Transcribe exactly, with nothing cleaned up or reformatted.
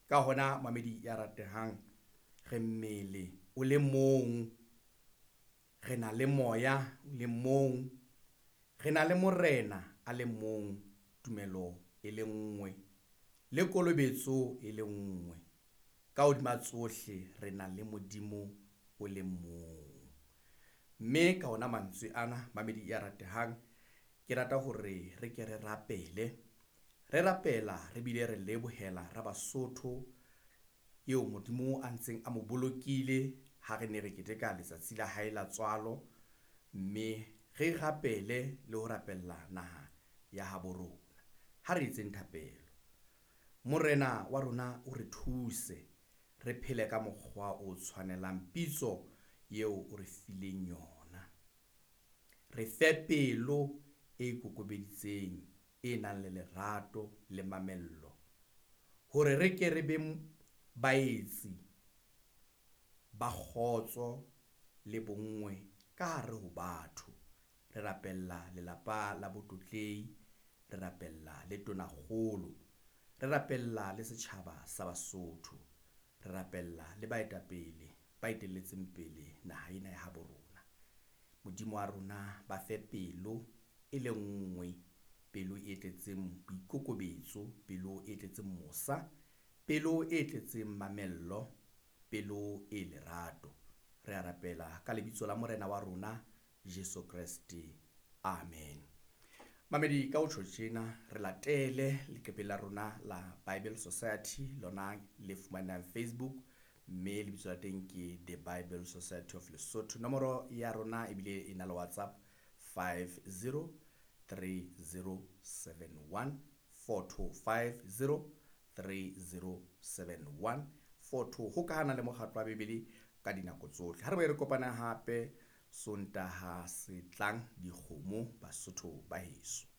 Ka hona mamedi ya ratehang, re mmele o le mong, re na le moya o le mong, re na le morena a le mong, tumelo e le nngwe, le kolobetso e le nngwe. Ka hodima tsohle re na le Modimo o le mong. Mme ka ona mantswe ana mamedi ya ratehang, ke rata hore re ke re rapele, re rapela re bile re lebohela ra Basotho eo Modimo a ntseng a mo bolokile ha re ne re keteka letsatsi la hae la tswalo, mme re rapele le ho rapella naha ya habo rona. Ha re etseng thapelo. Morena wa rona o re thuse re phele ka mokgwa o tshwanelang pitso eo o re fileng yona. Re fe pelo e ikokobeditseng, e nang le lerato le mamello, hore re ke re be baetsi ba kgotso le bonngwe ka hare ho batho. Re rapella lelapa la botlotlehi, re rapella le tonakgolo, re rapella le setjhaba sa Basotho, re rapella le baetapele ba etelletseng pele naha ena ya habo rona. Modimo wa rona ba fe pelo e le nngwe, pelo e tletseng boikokobetso, pelo e tletseng mosa, pelo e tletseng mamello, pelo e lerato. Re a rapela ka lebitso la morena wa rona Jesu Kriste. Amen. Mamedi ka ho tjho tjena, re latele leqephe la rona la Bible Society, lona le fumanang Facebook, mme lebitso la teng ke The Bible Society of Lesotho. Nomoro ya rona ebile e na le WhatsApp five zero three zero seven one four two five zero three zero seven one four two. Hokahana le mokgatlo wa Bebele ka dinako tsohle. Ha re be re kopana hape Sontaha se tlang, dikgomo Basotho ba heso.